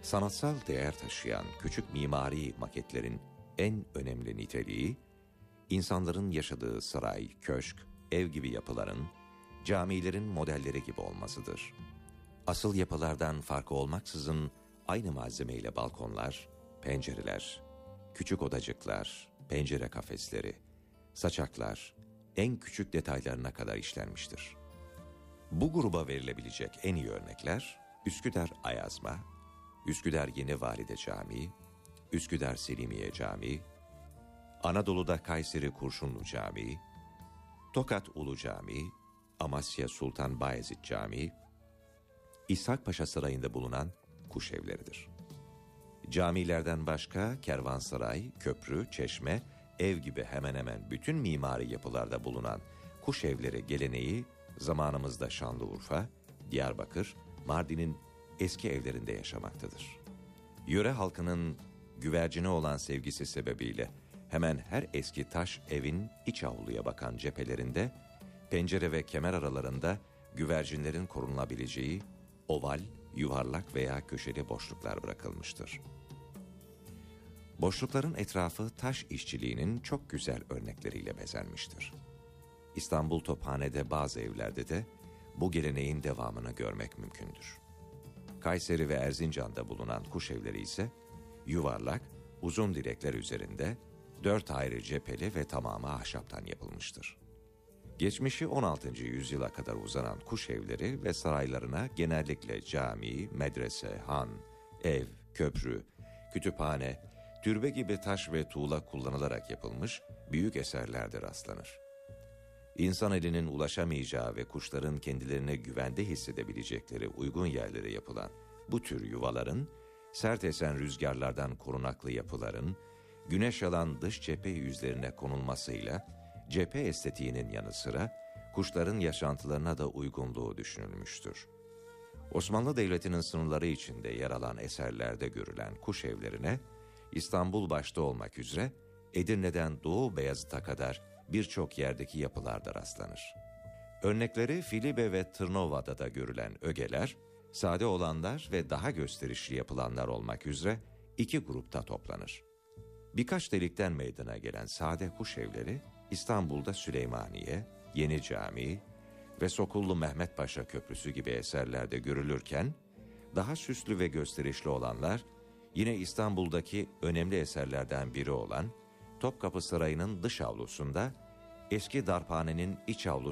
Sanatsal değer taşıyan küçük mimari maketlerin en önemli niteliği, insanların yaşadığı saray, köşk, ev gibi yapıların, camilerin modelleri gibi olmasıdır. Asıl yapılardan farkı olmaksızın aynı malzemeyle balkonlar, pencereler, küçük odacıklar, pencere kafesleri, saçaklar, en küçük detaylarına kadar işlenmiştir. Bu gruba verilebilecek en iyi örnekler Üsküdar Ayazma, Üsküdar Yeni Valide Camii, Üsküdar Selimiye Camii, Anadolu'da Kayseri Kurşunlu Camii, Tokat Ulu Camii, Amasya Sultan Bayezid Camii, İshakpaşa Sarayı'nda bulunan kuş evleridir. Camilerden başka kervansaray, köprü, çeşme, ev gibi hemen hemen bütün mimari yapılarda bulunan kuş evleri geleneği zamanımızda Şanlıurfa, Diyarbakır, Mardin'in eski evlerinde yaşamaktadır. Yöre halkının güvercine olan sevgisi sebebiyle hemen her eski taş evin iç avluya bakan cephelerinde, pencere ve kemer aralarında güvercinlerin korunulabileceği oval, yuvarlak veya köşeli boşluklar bırakılmıştır. Boşlukların etrafı taş işçiliğinin çok güzel örnekleriyle bezenmiştir. İstanbul Tophane'de bazı evlerde de bu geleneğin devamını görmek mümkündür. Kayseri ve Erzincan'da bulunan kuş evleri ise yuvarlak, uzun direkler üzerinde 4 ayrı cepheli ve tamamı ahşaptan yapılmıştır. Geçmişi 16. yüzyıla kadar uzanan kuş evleri ve saraylarına genellikle cami, medrese, han, ev, köprü, kütüphane, türbe gibi taş ve tuğla kullanılarak yapılmış büyük eserlerde rastlanır. İnsan elinin ulaşamayacağı ve kuşların kendilerine güvende hissedebilecekleri uygun yerlere yapılan bu tür yuvaların, sert esen rüzgarlardan korunaklı yapıların, güneş alan dış cephe yüzlerine konulmasıyla cephe estetiğinin yanı sıra kuşların yaşantılarına da uygunluğu düşünülmüştür. Osmanlı Devleti'nin sınırları içinde yer alan eserlerde görülen kuş evlerine, İstanbul başta olmak üzere Edirne'den Doğu Beyazıt'a kadar birçok yerdeki yapılarda rastlanır. Örnekleri Filibe ve Tırnova'da da görülen ögeler, sade olanlar ve daha gösterişli yapılanlar olmak üzere iki grupta toplanır. Birkaç delikten meydana gelen sade kuş evleri, İstanbul'da Süleymaniye, Yeni Cami ve Sokullu Mehmet Paşa Köprüsü gibi eserlerde görülürken, daha süslü ve gösterişli olanlar, yine İstanbul'daki önemli eserlerden biri olan Topkapı Sarayı'nın dış avlusunda, eski darphanenin iç avlusu